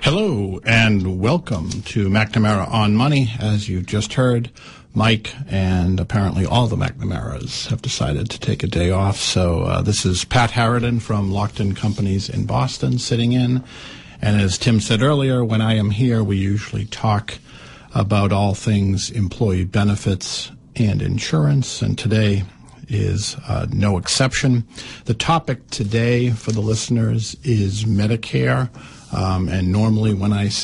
Hello and welcome to McNamara on Money. As you just heard, Mike and apparently all the McNamaras have decided to take a day off. So this is Pat Harridan from Lockton Companies in Boston sitting in. And as Tim said earlier, when I am here, we usually talk about all things employee benefits and insurance. And today is no exception. The topic today for the listeners is Medicare. And normally when I say